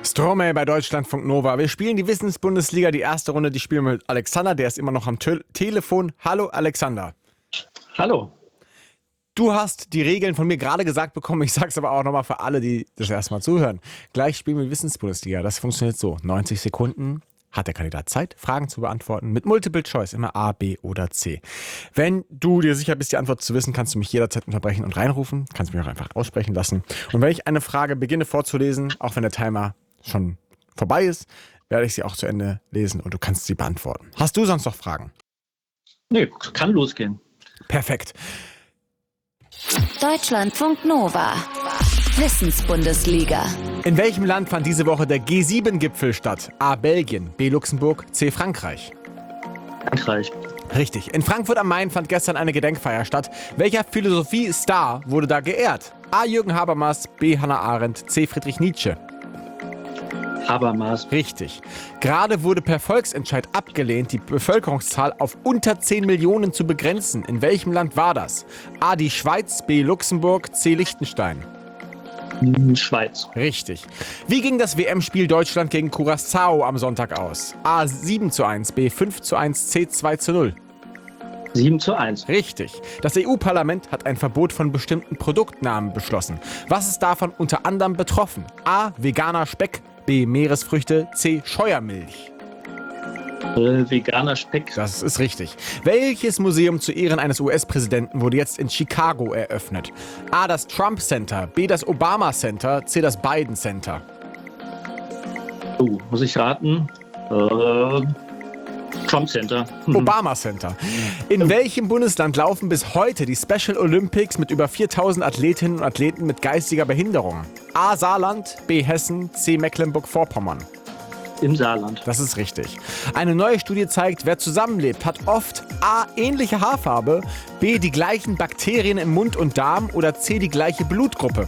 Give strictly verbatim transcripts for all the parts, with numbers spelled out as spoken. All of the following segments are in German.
Stromae bei Deutschlandfunk Nova. Wir spielen die Wissensbundesliga, die erste Runde, die spielen wir mit Alexander, der ist immer noch am Te- Telefon. Hallo Alexander. Hallo. Du hast die Regeln von mir gerade gesagt bekommen, ich sag's aber auch nochmal für alle, die das erstmal zuhören. Gleich spielen wir Wissensbundesliga, das funktioniert so. neunzig Sekunden hat der Kandidat Zeit, Fragen zu beantworten mit Multiple Choice, immer A, B oder C. Wenn du dir sicher bist, die Antwort zu wissen, kannst du mich jederzeit unterbrechen und reinrufen, kannst mich auch einfach aussprechen lassen. Und wenn ich eine Frage beginne vorzulesen, auch wenn der Timer schon vorbei ist, werde ich sie auch zu Ende lesen und du kannst sie beantworten. Hast du sonst noch Fragen? Nee, kann losgehen. Perfekt. Deutschlandfunk Nova. Wissensbundesliga. In welchem Land fand diese Woche der G sieben Gipfel statt? A. Belgien, B. Luxemburg, C. Frankreich. Frankreich. Richtig. In Frankfurt am Main fand gestern eine Gedenkfeier statt. Welcher Philosophie-Star wurde da geehrt? A. Jürgen Habermas, B. Hannah Arendt, C. Friedrich Nietzsche. Habermas. Richtig. Gerade wurde per Volksentscheid abgelehnt, die Bevölkerungszahl auf unter zehn Millionen zu begrenzen. In welchem Land war das? A. die Schweiz, B. Luxemburg, C. Liechtenstein. Schweiz. Richtig. Wie ging das W M-Spiel Deutschland gegen Curaçao am Sonntag aus? A. sieben zu eins, B. fünf zu eins, C. zwei zu null. sieben zu eins. Richtig. Das E U-Parlament hat ein Verbot von bestimmten Produktnamen beschlossen. Was ist davon unter anderem betroffen? A. veganer Speck, B. Meeresfrüchte, C. Scheuermilch. Äh, veganer Speck. Das ist richtig. Welches Museum zu Ehren eines U S-Präsidenten wurde jetzt in Chicago eröffnet? A. das Trump Center, B. das Obama Center, C. das Biden Center. Oh, muss ich raten? Äh, Trump Center. Hm. Obama Center. In welchem Bundesland laufen bis heute die Special Olympics mit über viertausend Athletinnen und Athleten mit geistiger Behinderung? A. Saarland, B. Hessen, C. Mecklenburg-Vorpommern. Im Saarland. Das ist richtig. Eine neue Studie zeigt, wer zusammenlebt, hat oft A. ähnliche Haarfarbe, B. die gleichen Bakterien im Mund und Darm oder C. die gleiche Blutgruppe.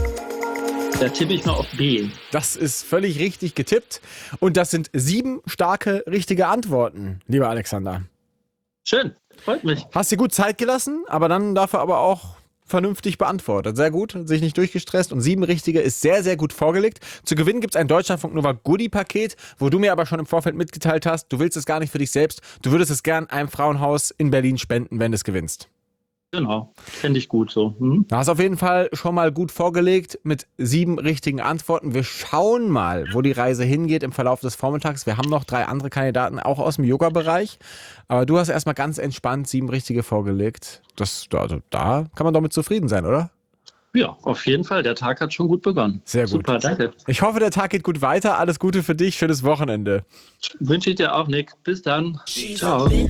Da tippe ich mal auf B. Das ist völlig richtig getippt. Und das sind sieben starke, richtige Antworten, lieber Alexander. Schön, freut mich. Hast dir gut Zeit gelassen, aber dann dafür aber auch vernünftig beantwortet. Sehr gut, sich nicht durchgestresst und sieben richtige ist sehr, sehr gut vorgelegt. Zu gewinnen gibt es ein Deutschlandfunk Nova Goodie-Paket, wo du mir aber schon im Vorfeld mitgeteilt hast, du willst es gar nicht für dich selbst, du würdest es gern einem Frauenhaus in Berlin spenden, wenn du es gewinnst. Genau, fände ich gut so. Hm? Da hast du auf jeden Fall schon mal gut vorgelegt mit sieben richtigen Antworten. Wir schauen mal, wo die Reise hingeht im Verlauf des Vormittags. Wir haben noch drei andere Kandidaten, auch aus dem Yoga-Bereich. Aber du hast erstmal ganz entspannt sieben richtige vorgelegt. Das, also da kann man doch mit zufrieden sein, oder? Ja, auf jeden Fall. Der Tag hat schon gut begonnen. Sehr gut. Super, danke. Ich hoffe, der Tag geht gut weiter. Alles Gute für dich. Schönes Wochenende. Wünsche ich dir auch, Nick. Bis dann. Ciao.